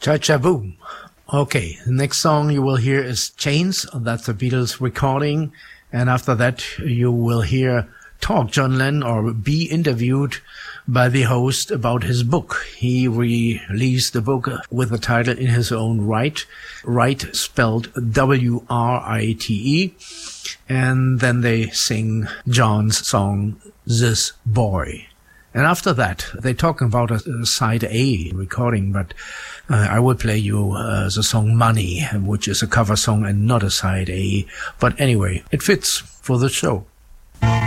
Cha-cha-boom. Okay, the next song you will hear is Chains. That's the Beatles recording. And after that, you will hear talk John Lennon or be interviewed by the host about his book. He released the book with the title In His Own Right. Right spelled W-R-I-T-E. And then they sing John's song, This Boy. And after that, they're talking about a side A recording, but I will play you the song Money, which is a cover song and not a side A. But anyway, it fits for the show.